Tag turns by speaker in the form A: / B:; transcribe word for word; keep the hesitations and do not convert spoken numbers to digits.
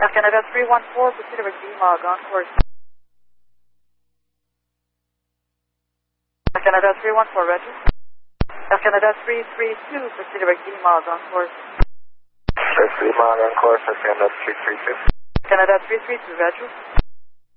A: Air Canada three one four, proceed avec D Mog on course. Air Canada three one four, Roger. Air Canada three three two, proceed avec D Mog on course.
B: D Mog on course, Air Canada three three two.
A: Canada three three two, Roger.